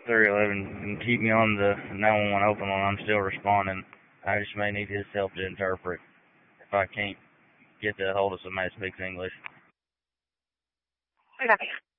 311 and keep me on the 911 open line. I'm still responding. I just may need his help to interpret if I can't get a hold of somebody that speaks English. Okay.